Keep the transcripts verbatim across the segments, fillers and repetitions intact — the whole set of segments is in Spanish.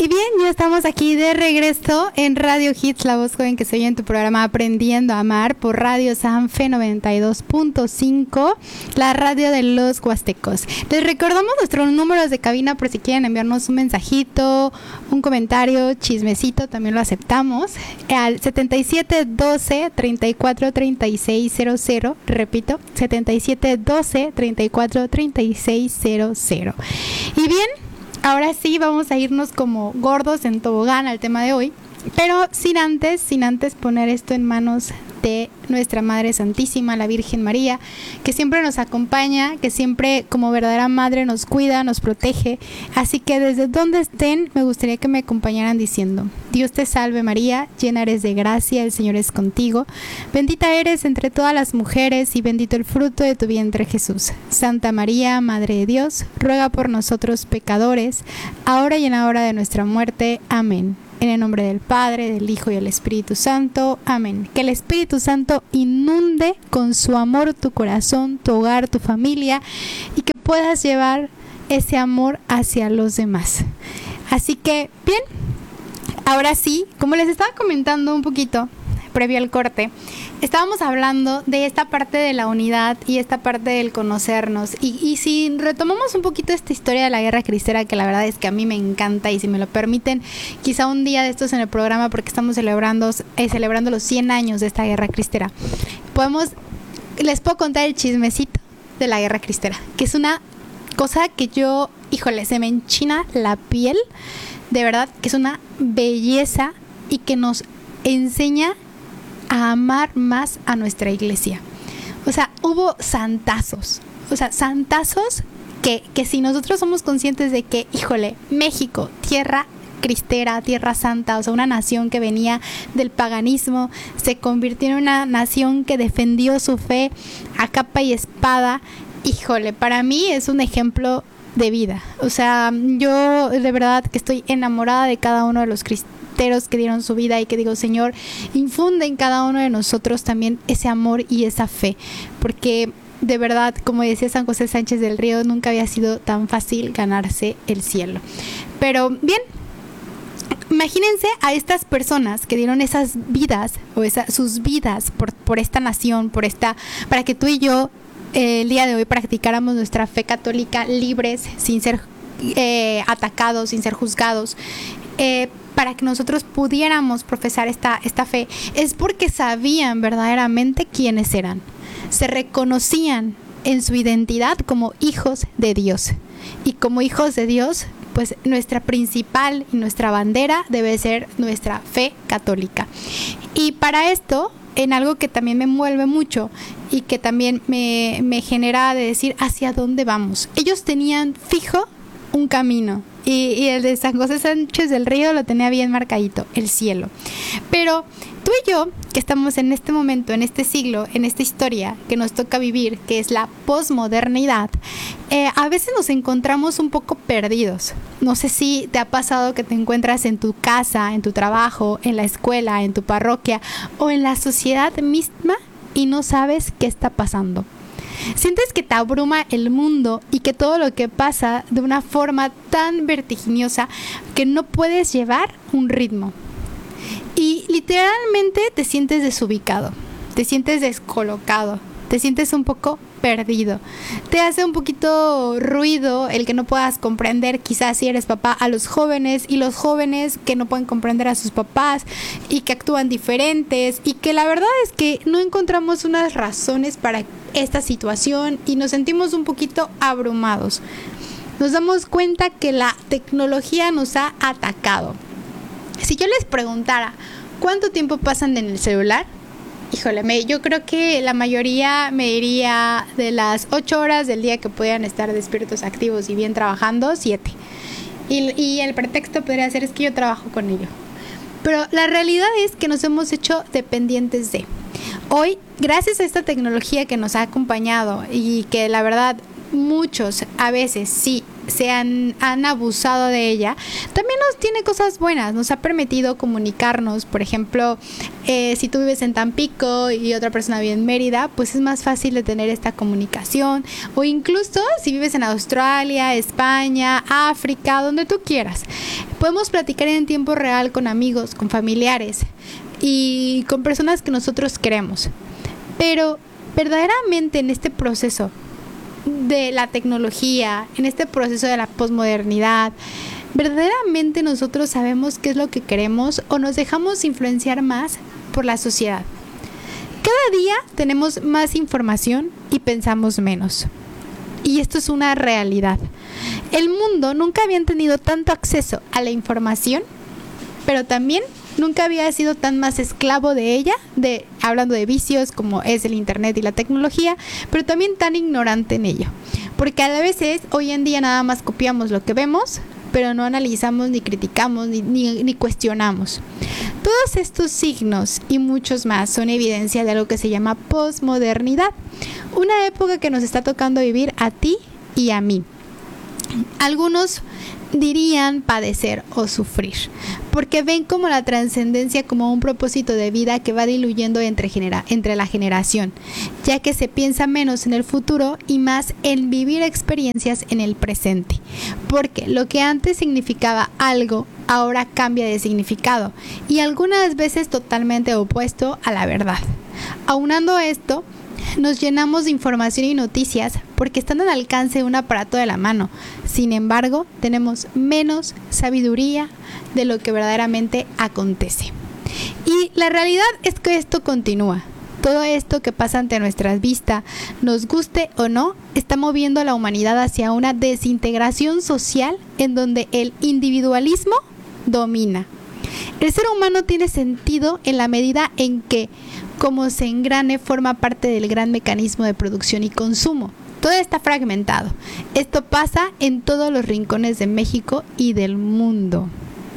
Y bien, ya estamos aquí de regreso en Radio Hits, la voz joven que se oye en tu programa Aprendiendo a Amar por Radio Sanfe noventa y dos punto cinco, la radio de los huastecos. Les recordamos nuestros números de cabina por si quieren enviarnos un mensajito, un comentario, chismecito, también lo aceptamos. Al setenta y siete doce treinta y cuatro treinta y seis cero cero, repito, setenta y siete doce treinta y cuatro treinta y seis cero cero. Y bien, ahora sí vamos a irnos como gordos en tobogán al tema de hoy, pero sin antes, sin antes poner esto en manos de nuestra Madre Santísima, la Virgen María, que siempre nos acompaña, que siempre como verdadera madre nos cuida, nos protege. Así que desde donde estén, me gustaría que me acompañaran diciendo: Dios te salve María, llena eres de gracia, el Señor es contigo. Bendita eres entre todas las mujeres y bendito el fruto de tu vientre Jesús. Santa María, Madre de Dios, ruega por nosotros pecadores, ahora y en la hora de nuestra muerte. Amén. En el nombre del Padre, del Hijo y del Espíritu Santo. Amén. Que el Espíritu Santo inunde con su amor tu corazón, tu hogar, tu familia, y que puedas llevar ese amor hacia los demás. Así que, bien, ahora sí, como les estaba comentando un poquito previo al corte, estábamos hablando de esta parte de la unidad y esta parte del conocernos. Y, y si retomamos un poquito esta historia de la Guerra Cristera, que la verdad es que a mí me encanta, y si me lo permiten, quizá un día de estos en el programa, porque estamos celebrando, eh, celebrando los cien años de esta Guerra Cristera, podemos, les puedo contar el chismecito de la Guerra Cristera, que es una cosa que yo, híjole, se me enchina la piel, de verdad, que es una belleza y que nos enseña a amar más a nuestra iglesia. O sea, hubo santazos, o sea, santazos que, que si nosotros somos conscientes de que, híjole, México, tierra cristera, tierra santa, o sea, una nación que venía del paganismo, se convirtió en una nación que defendió su fe a capa y espada. Híjole, para mí es un ejemplo de vida. O sea, yo de verdad que estoy enamorada de cada uno de los cristianos que dieron su vida, y que digo, Señor, infunde en cada uno de nosotros también ese amor y esa fe, porque de verdad, como decía San José Sánchez del Río, nunca había sido tan fácil ganarse el cielo. Pero bien, imagínense a estas personas que dieron esas vidas, o esa, sus vidas por, por esta nación, por esta, para que tú y yo eh, el día de hoy practicáramos nuestra fe católica libres, sin ser eh, atacados, sin ser juzgados, eh, para que nosotros pudiéramos profesar esta, esta fe. Es porque sabían verdaderamente quiénes eran, se reconocían en su identidad como hijos de Dios, y como hijos de Dios, pues nuestra principal y nuestra bandera debe ser nuestra fe católica. Y para esto, en algo que también me envuelve mucho y que también me, me genera de decir hacia dónde vamos, ellos tenían fijo un camino, y, y el de San José Sánchez del Río lo tenía bien marcadito, el cielo. Pero tú y yo, que estamos en este momento, en este siglo, en esta historia que nos toca vivir, que es la posmodernidad, eh, a veces nos encontramos un poco perdidos. No sé si te ha pasado que te encuentras en tu casa, en tu trabajo, en la escuela, en tu parroquia o en la sociedad misma y no sabes qué está pasando. Sientes que te abruma el mundo y que todo lo que pasa de una forma tan vertiginosa que no puedes llevar un ritmo. Y literalmente te sientes desubicado, te sientes descolocado, te sientes un poco perdido. Te hace un poquito ruido el que no puedas comprender, quizás si eres papá, a los jóvenes, y los jóvenes que no pueden comprender a sus papás y que actúan diferentes, y que la verdad es que no encontramos unas razones para esta situación y nos sentimos un poquito abrumados. Nos damos cuenta que la tecnología nos ha atacado. Si yo les preguntara cuánto tiempo pasan en el celular, híjole, me, yo creo que la mayoría me diría de las ocho horas del día que podían estar despiertos, activos y bien trabajando, siete. Y, y el pretexto podría ser es que yo trabajo con ello. Pero la realidad es que nos hemos hecho dependientes de. Hoy, gracias a esta tecnología que nos ha acompañado y que la verdad muchos a veces sí se han, han abusado de ella, también nos tiene cosas buenas. Nos ha permitido comunicarnos. Por ejemplo, eh, si tú vives en Tampico y otra persona vive en Mérida, pues es más fácil de tener esta comunicación. O incluso si vives en Australia, España, África, donde tú quieras. Podemos platicar en tiempo real con amigos, con familiares y con personas que nosotros queremos. Pero verdaderamente en este proceso de la tecnología, en este proceso de la posmodernidad, ¿verdaderamente nosotros sabemos qué es lo que queremos o nos dejamos influenciar más por la sociedad? Cada día tenemos más información y pensamos menos. Y esto es una realidad. El mundo nunca había tenido tanto acceso a la información, pero también nunca había sido tan más esclavo de ella, de, hablando de vicios como es el internet y la tecnología, pero también tan ignorante en ello. Porque a veces hoy en día nada más copiamos lo que vemos, pero no analizamos, ni criticamos, ni, ni, ni cuestionamos. Todos estos signos y muchos más son evidencia de algo que se llama posmodernidad, una época que nos está tocando vivir a ti y a mí. Algunos dirían padecer o sufrir, porque ven como la trascendencia como un propósito de vida que va diluyendo entre, genera- entre la generación, ya que se piensa menos en el futuro y más en vivir experiencias en el presente, porque lo que antes significaba algo, ahora cambia de significado, y algunas veces totalmente opuesto a la verdad. Aunando esto, nos llenamos de información y noticias porque están al alcance de un aparato de la mano. Sin embargo, tenemos menos sabiduría de lo que verdaderamente acontece. Y la realidad es que esto continúa. Todo esto que pasa ante nuestras vistas, nos guste o no, está moviendo a la humanidad hacia una desintegración social en donde el individualismo domina. El ser humano tiene sentido en la medida en que, como se engrane, forma parte del gran mecanismo de producción y consumo. Todo está fragmentado. Esto pasa en todos los rincones de México y del mundo.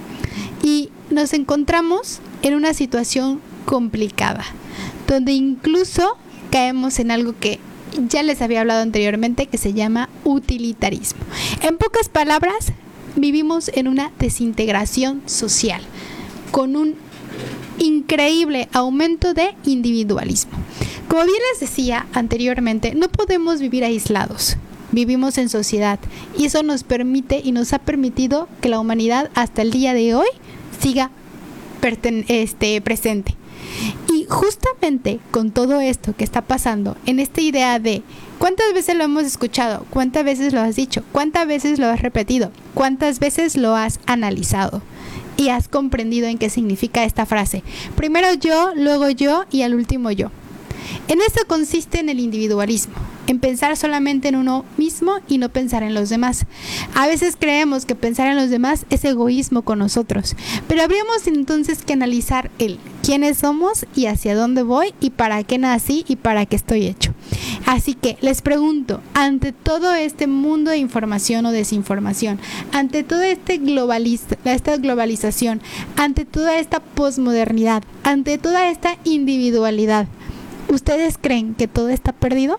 Y nos encontramos en una situación complicada, donde incluso caemos en algo que ya les había hablado anteriormente, que se llama utilitarismo. En pocas palabras, vivimos en una desintegración social, con un increíble aumento de individualismo. Como bien les decía anteriormente, no podemos vivir aislados. Vivimos en sociedad y eso nos permite y nos ha permitido que la humanidad hasta el día de hoy siga perten- este, presente. Y justamente con todo esto que está pasando, en esta idea de ¿cuántas veces lo hemos escuchado? ¿Cuántas veces lo has dicho? ¿Cuántas veces lo has repetido? ¿Cuántas veces lo has analizado? Y has comprendido en qué significa esta frase. Primero yo, luego yo y al último yo. En eso consiste en el individualismo, en pensar solamente en uno mismo y no pensar en los demás. A veces creemos que pensar en los demás es egoísmo con nosotros, pero habríamos entonces que analizar el quiénes somos y hacia dónde voy y para qué nací y para qué estoy hecho. Así que les pregunto, ante todo este mundo de información o desinformación, ante toda este globaliz- esta globalización, ante toda esta posmodernidad, ante toda esta individualidad, ¿ustedes creen que todo está perdido?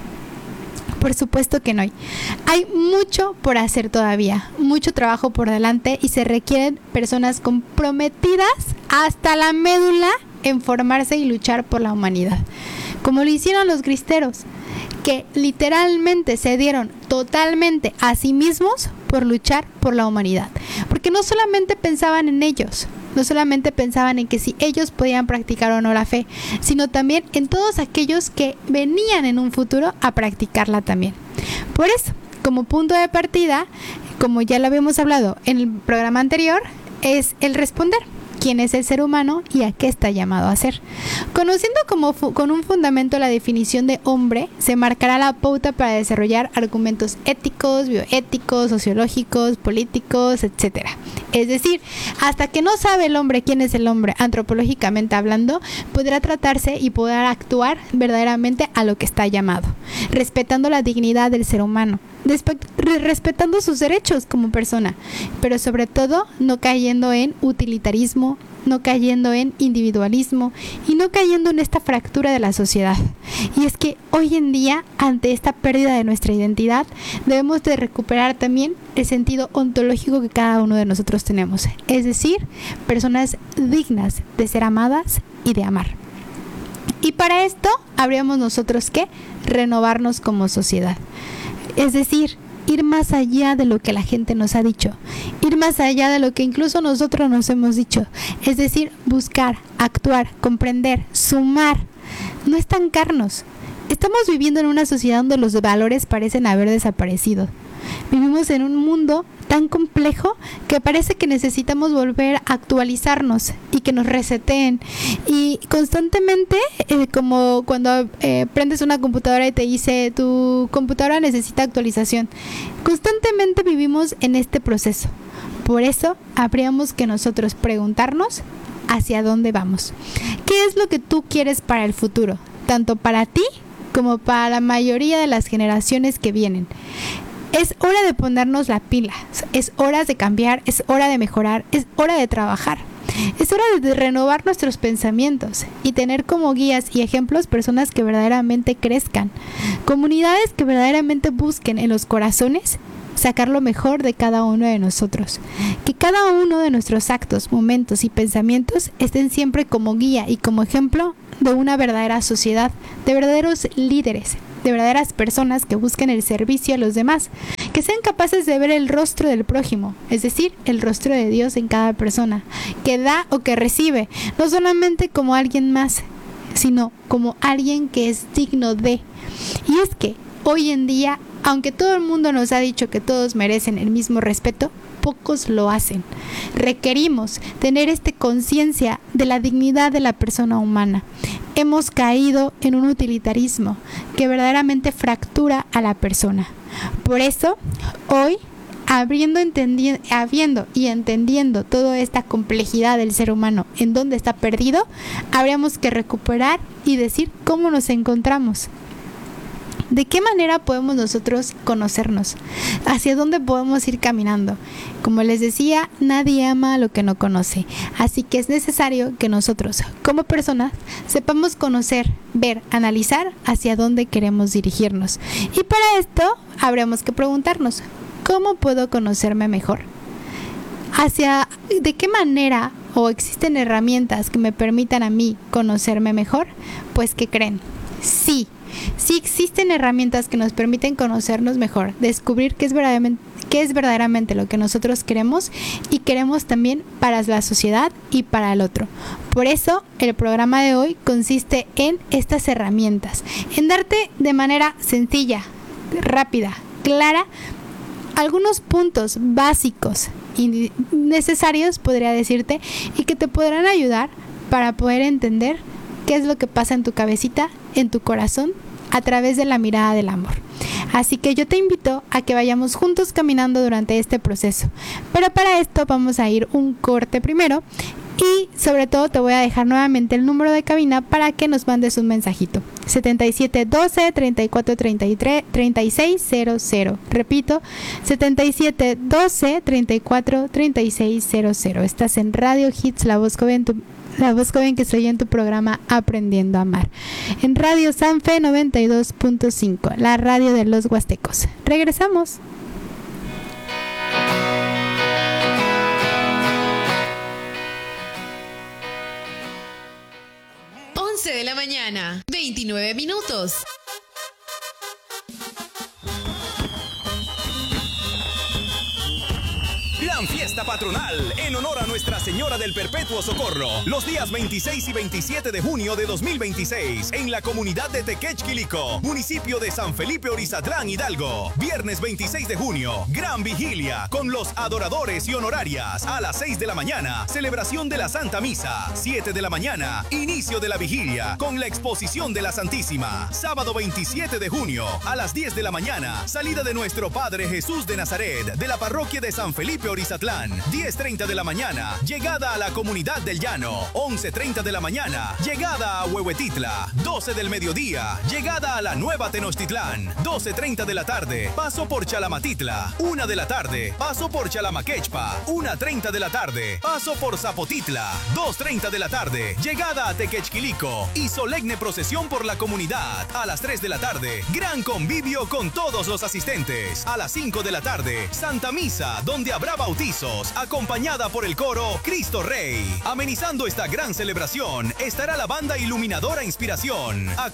Por supuesto que no hay. Hay mucho por hacer todavía, mucho trabajo por delante y se requieren personas comprometidas hasta la médula en formarse y luchar por la humanidad. Como lo hicieron los cristeros, que literalmente se dieron totalmente a sí mismos por luchar por la humanidad. Porque no solamente pensaban en ellos, no solamente pensaban en que si ellos podían practicar o no la fe, sino también en todos aquellos que venían en un futuro a practicarla también. Por eso, como punto de partida, como ya lo habíamos hablado en el programa anterior, es el responder quién es el ser humano y a qué está llamado a ser. Conociendo como fu- con un fundamento la definición de hombre, se marcará la pauta para desarrollar argumentos éticos, bioéticos, sociológicos, políticos, etcétera. Es decir, hasta que no sabe el hombre quién es el hombre, antropológicamente hablando, podrá tratarse y poder actuar verdaderamente a lo que está llamado, respetando la dignidad del ser humano, despe- re- respetando sus derechos como persona, pero sobre todo no cayendo en utilitarismo, no cayendo en individualismo y no cayendo en esta fractura de la sociedad. Y es que hoy en día, ante esta pérdida de nuestra identidad, debemos de recuperar también el sentido ontológico que cada uno de nosotros tenemos, es decir, personas dignas de ser amadas y de amar. Y para esto habríamos nosotros que renovarnos como sociedad, es decir, ir más allá de lo que la gente nos ha dicho, ir más allá de lo que incluso nosotros nos hemos dicho, es decir, buscar, actuar, comprender, sumar, no estancarnos. Estamos viviendo en una sociedad donde los valores parecen haber desaparecido. Vivimos en un mundo tan complejo que parece que necesitamos volver a actualizarnos y que nos reseteen. Y constantemente, eh, como cuando eh, prendes una computadora y te dice tu computadora necesita actualización, constantemente vivimos en este proceso. Por eso habríamos que nosotros preguntarnos hacia dónde vamos. ¿Qué es lo que tú quieres para el futuro? Tanto para ti como para la mayoría de las generaciones que vienen. Es hora de ponernos la pila, es hora de cambiar, es hora de mejorar, es hora de trabajar. Es hora de renovar nuestros pensamientos y tener como guías y ejemplos personas que verdaderamente crezcan, comunidades que verdaderamente busquen en los corazones sacar lo mejor de cada uno de nosotros. Que cada uno de nuestros actos, momentos y pensamientos estén siempre como guía y como ejemplo de una verdadera sociedad, de verdaderos líderes, de verdaderas personas que busquen el servicio a los demás, que sean capaces de ver el rostro del prójimo, es decir, el rostro de Dios en cada persona, que da o que recibe, no solamente como alguien más, sino como alguien que es digno de. Y es que hoy en día, aunque todo el mundo nos ha dicho que todos merecen el mismo respeto, pocos lo hacen. Requerimos tener esta conciencia de la dignidad de la persona humana. Hemos caído en un utilitarismo que verdaderamente fractura a la persona. Por eso, hoy, habiendo, entendi- habiendo y entendiendo toda esta complejidad del ser humano en donde está perdido, habríamos que recuperar y decir cómo nos encontramos. ¿De qué manera podemos nosotros conocernos? ¿Hacia dónde podemos ir caminando? Como les decía, nadie ama a lo que no conoce. Así que es necesario que nosotros, como personas, sepamos conocer, ver, analizar hacia dónde queremos dirigirnos. Y para esto, habremos que preguntarnos, ¿cómo puedo conocerme mejor? ¿Hacia de qué manera o existen herramientas que me permitan a mí conocerme mejor? Pues, ¿qué creen? Sí. Sí existen herramientas que nos permiten conocernos mejor, descubrir qué es verdaderamente, qué es verdaderamente lo que nosotros queremos y queremos también para la sociedad y para el otro. Por eso el programa de hoy consiste en estas herramientas, en darte de manera sencilla, rápida, clara, algunos puntos básicos y necesarios, podría decirte, y que te podrán ayudar para poder entender qué es lo que pasa en tu cabecita, en tu corazón, a través de la mirada del amor. Así que yo te invito a que vayamos juntos caminando durante este proceso. Pero para esto vamos a ir un corte primero y sobre todo te voy a dejar nuevamente el número de cabina para que nos mandes un mensajito. setenta y siete doce, treinta y cuatro treinta y tres, treinta y seis cero cero. Repito, setenta y siete doce, treinta y cuatro treinta y seis cero cero. Estás en Radio Hits, la voz joven, tu La voz joven que soy en tu programa Aprendiendo a Amar. En Radio Sanfe noventa y dos punto cinco, la radio de los huastecos. Regresamos. once de la mañana, veintinueve minutos. Gran fiesta patronal en honor a Nuestra Señora del Perpetuo Socorro. Los días veintiséis y veintisiete de junio de dos mil veintiséis en la comunidad de Tequechquilico, municipio de San Felipe Orizatlán, Hidalgo. Viernes veintiséis de junio, gran vigilia con los adoradores y honorarias a las seis de la mañana. Celebración de la Santa Misa. siete de la mañana, inicio de la vigilia con la exposición de la Santísima. Sábado veintisiete de junio a las diez de la mañana, salida de nuestro Padre Jesús de Nazaret de la parroquia de San Felipe Orizatlán. diez treinta de la mañana, llegada a la comunidad del Llano. once treinta de la mañana, llegada a Huehuetitla. doce del mediodía, llegada a la Nueva Tenochtitlán. doce treinta de la tarde, paso por Chalamatitla. una de la tarde, paso por Chalamaquechpa. una treinta de la tarde, paso por Zapotitla. dos treinta de la tarde, llegada a Tequechquilico y solemne procesión por la comunidad. A las tres de la tarde, gran convivio con todos los asistentes. A las cinco de la tarde, Santa Misa, donde habrá bautizos, acompañada por el coro Cristo Rey. Amenizando esta gran celebración estará la banda iluminadora Inspiración.